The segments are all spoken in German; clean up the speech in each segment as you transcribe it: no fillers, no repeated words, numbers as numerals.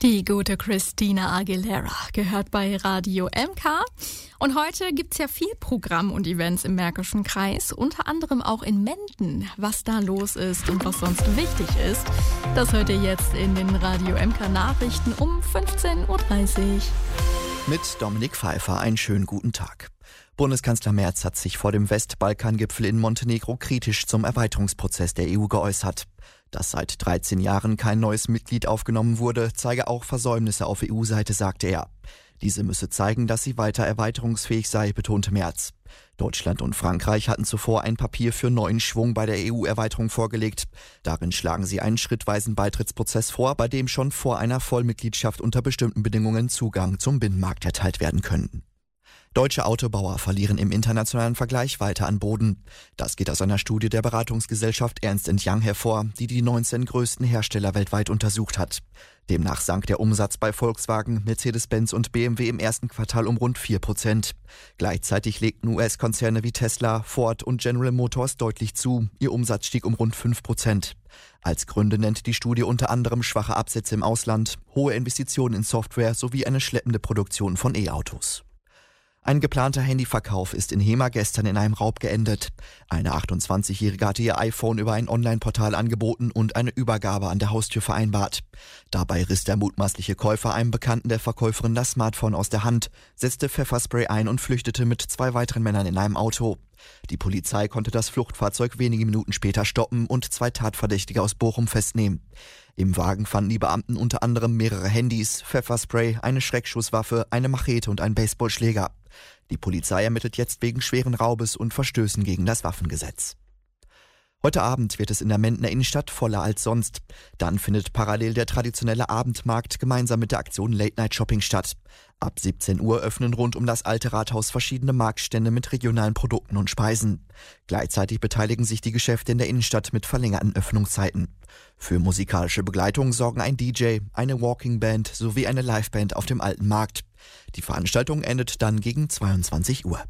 Die gute Christina Aguilera gehört bei Radio MK. Und heute gibt's ja viel Programm und Events im Märkischen Kreis, unter anderem auch in Menden. Was da los ist und was sonst wichtig ist, das hört ihr jetzt in den Radio MK Nachrichten um 15.30 Uhr. Mit Dominik Pfeiffer einen schönen guten Tag. Bundeskanzler Merz hat sich vor dem Westbalkan-Gipfel in Montenegro kritisch zum Erweiterungsprozess der EU geäußert. Dass seit 13 Jahren kein neues Mitglied aufgenommen wurde, zeige auch Versäumnisse auf EU-Seite, sagte er. Diese müsse zeigen, dass sie weiter erweiterungsfähig sei, betonte Merz. Deutschland und Frankreich hatten zuvor ein Papier für neuen Schwung bei der EU-Erweiterung vorgelegt. Darin schlagen sie einen schrittweisen Beitrittsprozess vor, bei dem schon vor einer Vollmitgliedschaft unter bestimmten Bedingungen Zugang zum Binnenmarkt erteilt werden könnten. Deutsche Autobauer verlieren im internationalen Vergleich weiter an Boden. Das geht aus einer Studie der Beratungsgesellschaft Ernst & Young hervor, die die 19 größten Hersteller weltweit untersucht hat. Demnach sank der Umsatz bei Volkswagen, Mercedes-Benz und BMW im ersten Quartal um rund 4%. Gleichzeitig legten US-Konzerne wie Tesla, Ford und General Motors deutlich zu. Ihr Umsatz stieg um rund 5%. Als Gründe nennt die Studie unter anderem schwache Absätze im Ausland, hohe Investitionen in Software sowie eine schleppende Produktion von E-Autos. Ein geplanter Handyverkauf ist in Hema gestern in einem Raub geendet. Eine 28-Jährige hatte ihr iPhone über ein Online-Portal angeboten und eine Übergabe an der Haustür vereinbart. Dabei riss der mutmaßliche Käufer einem Bekannten der Verkäuferin das Smartphone aus der Hand, setzte Pfefferspray ein und flüchtete mit 2 weiteren Männern in einem Auto. Die Polizei konnte das Fluchtfahrzeug wenige Minuten später stoppen und 2 Tatverdächtige aus Bochum festnehmen. Im Wagen fanden die Beamten unter anderem mehrere Handys, Pfefferspray, eine Schreckschusswaffe, eine Machete und einen Baseballschläger. Die Polizei ermittelt jetzt wegen schweren Raubes und Verstößen gegen das Waffengesetz. Heute Abend wird es in der Mendener Innenstadt voller als sonst. Dann findet parallel der traditionelle Abendmarkt gemeinsam mit der Aktion Late Night Shopping statt. Ab 17 Uhr öffnen rund um das alte Rathaus verschiedene Marktstände mit regionalen Produkten und Speisen. Gleichzeitig beteiligen sich die Geschäfte in der Innenstadt mit verlängerten Öffnungszeiten. Für musikalische Begleitung sorgen ein DJ, eine Walking Band sowie eine Liveband auf dem alten Markt. Die Veranstaltung endet dann gegen 22 Uhr.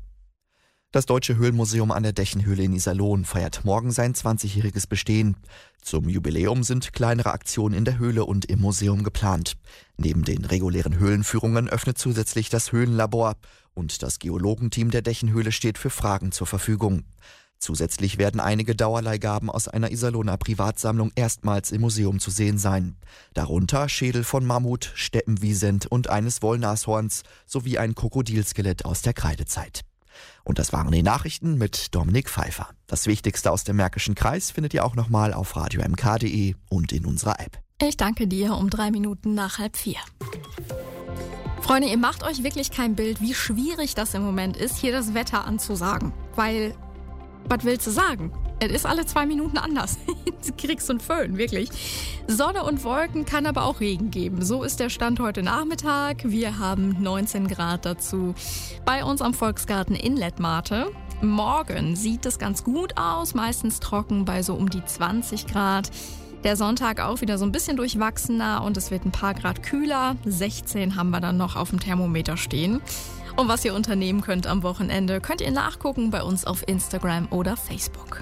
Das Deutsche Höhlenmuseum an der Dächenhöhle in Iserlohn feiert morgen sein 20-jähriges Bestehen. Zum Jubiläum sind kleinere Aktionen in der Höhle und im Museum geplant. Neben den regulären Höhlenführungen öffnet zusätzlich das Höhlenlabor und das Geologenteam der Dächenhöhle steht für Fragen zur Verfügung. Zusätzlich werden einige Dauerleihgaben aus einer Iserlohner Privatsammlung erstmals im Museum zu sehen sein. Darunter Schädel von Mammut, Steppenwiesent und eines Wollnashorns sowie ein Krokodilskelett aus der Kreidezeit. Und das waren die Nachrichten mit Dominik Pfeiffer. Das Wichtigste aus dem Märkischen Kreis findet ihr auch nochmal auf radiomk.de und in unserer App. Ich danke dir um 3 Minuten nach 3:30. Freunde, ihr macht euch wirklich kein Bild, wie schwierig das im Moment ist, hier das Wetter anzusagen. Weil, was willst du sagen? Es ist alle 2 Minuten anders. Du kriegst so einen Föhn, wirklich. Sonne und Wolken, kann aber auch Regen geben. So ist der Stand heute Nachmittag. Wir haben 19 Grad dazu bei uns am Volksgarten in Lettmate. Morgen sieht es ganz gut aus, meistens trocken bei so um die 20 Grad. Der Sonntag auch wieder so ein bisschen durchwachsener und es wird ein paar Grad kühler. 16 haben wir dann noch auf dem Thermometer stehen. Und was ihr unternehmen könnt am Wochenende, könnt ihr nachgucken bei uns auf Instagram oder Facebook.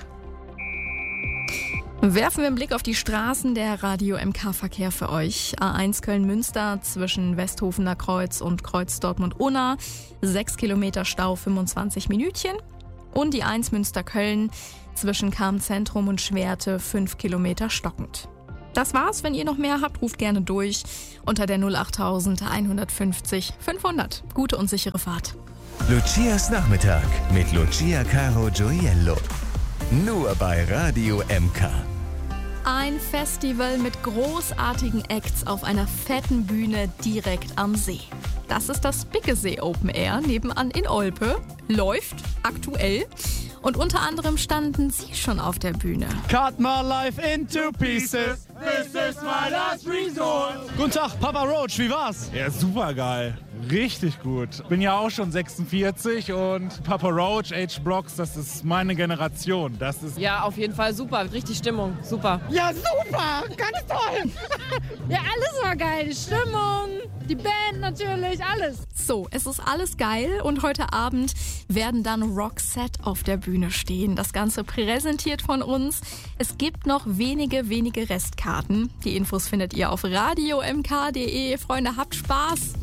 Werfen wir einen Blick auf die Straßen, der Radio-MK-Verkehr für euch. A1 Köln-Münster zwischen Westhofener Kreuz und Kreuz Dortmund-Unna. 6 Kilometer Stau, 25 Minütchen. Und die 1 Münster-Köln zwischen Cham-Zentrum und Schwerte, 5 Kilometer stockend. Das war's. Wenn ihr noch mehr habt, ruft gerne durch unter der 08000 150 500. Gute und sichere Fahrt. Lucias Nachmittag mit Lucia Caro Gioiello. Nur bei Radio MK. Ein Festival mit großartigen Acts auf einer fetten Bühne direkt am See. Das ist das Biggesee Open Air nebenan in Olpe. Läuft aktuell. Und unter anderem standen sie schon auf der Bühne. Cut my life into pieces. This is my last resort. Guten Tag, Papa Roach, wie war's? Ja, super geil. Richtig gut. Bin ja auch schon 46 und Papa Roach, H-Blocks, das ist meine Generation. Das ist ja, auf jeden Fall super. Richtig Stimmung. Super. Ja, super. Ganz toll. Ja, alles war geil. Die Stimmung, die Band natürlich, alles. So, es ist alles geil und heute Abend werden dann Roxette auf der Bühne stehen. Das Ganze präsentiert von uns. Es gibt noch wenige Restkarten. Die Infos findet ihr auf radiomk.de. radio.mk.de. Freunde, habt Spaß.